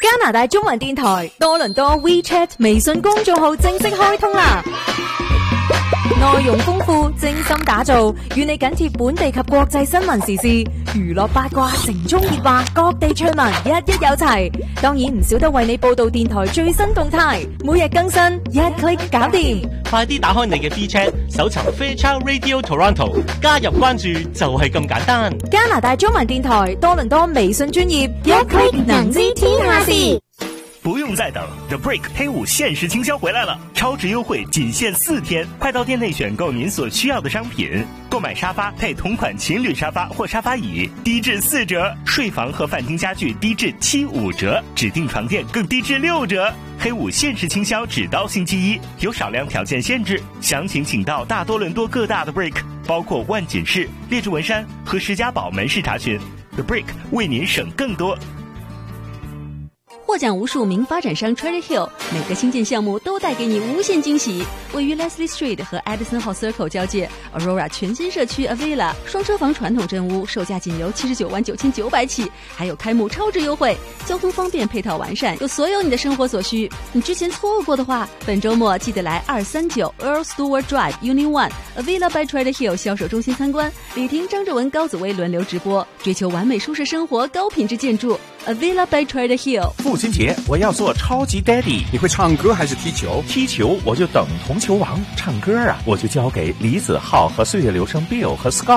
加拿大中文電台多倫多 WeChat 微信公眾號正式開通啦！內容豐富，精心打造，與你緊貼本地及國際新聞時事、娛樂八卦、城中熱話、各地趣聞，一有齊。當然唔少得為你報道電台最新動態，每日更新，一 click 搞掂。 快啲打開你嘅 WeChat，搜尋 Fairchild Radio Toronto， 加入關注就係咁簡單。 加拿大中文電台多倫多微信專頁，一 click 能知天下事。 不用再等 ，The Break 黑五限时倾销回来了，超值优惠仅限4天，快到店内选购您所需要的商品，购买沙发配同款情侣沙发或沙发椅，低至4折；睡房和饭厅家具低至75折，指定床垫更低至6折。黑五限时倾销只到星期一，有少量条件限制，详情请到大多伦多各大的 Break， 包括万锦市、列治文山和石家堡门市查询。The Break 为您省更多。 获奖无数名发展商 Trader Hill， 每个新建项目都带给你无限惊喜。位于 Leslie Street 和 Edison Hall Circle 交界 Aurora 全新社区 Avila 双车房传统镇屋，售价仅由799900起，还有开幕超值优惠，交通方便，配套完善，有所有你的生活所需。你之前错过的话，本周末记得来239 Earl Stewart Drive Unit 1 Avila by Trader Hill 销售中心参观，李婷、张志文、高紫薇轮流直播，追求完美舒适生活，高品质建筑 Avila by Trader Hill。 父亲节我要做超级 daddy， 你会唱歌还是踢球？ 踢球我就等同球王，唱歌啊我就交给李子浩和岁月流声 Bill 和 Scott。